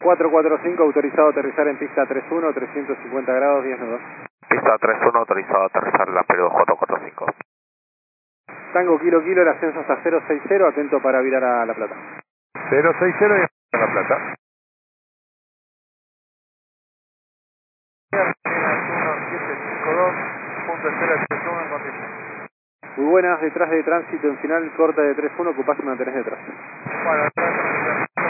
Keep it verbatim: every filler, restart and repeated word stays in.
cuatro cuatro cinco, autorizado a aterrizar en pista tres uno, trescientos cincuenta grados, diez nudos. Pista tres uno, autorizado a aterrizar en la Perú cuatro cuatro cinco. Tango Kilo Kilo, el ascenso hasta cero seis cero, atento para virar a La Plata. cero seis cero y a La Plata. Muy buenas, detrás de tránsito en final, corta de tres uno, ocupás una tenés detrás. Bueno,